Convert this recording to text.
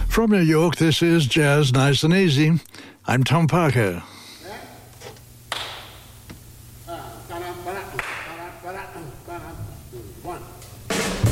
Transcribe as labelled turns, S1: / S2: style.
S1: From New York, this is Jazz Nice and Easy. I'm Tom Parker.